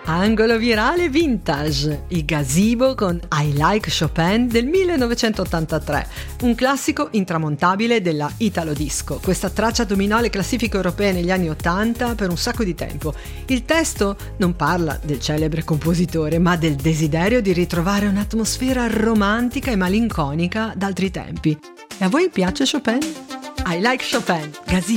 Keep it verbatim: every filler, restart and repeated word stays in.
Angolo virale vintage, i Gazebo con I Like Chopin del millenovecentottantatré, un classico intramontabile della Italo Disco. Questa traccia dominò le classifiche europee negli anni ottanta per un sacco di tempo. Il testo non parla del celebre compositore, ma del desiderio di ritrovare un'atmosfera romantica e malinconica d'altri tempi. E a voi piace Chopin? I Like Chopin, Gazebo.